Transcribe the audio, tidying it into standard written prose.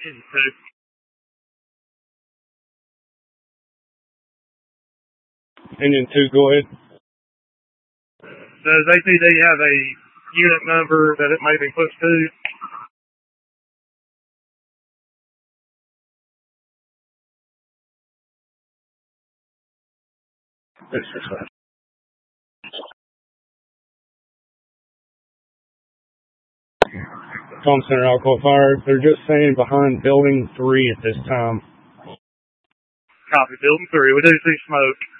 Okay. Engine 2, go ahead. Does APD have a unit number that it may be pushed to? Tom Center Alcoa Fire. They're just saying behind building 3 at this time. Copy. Building 3. We do see smoke.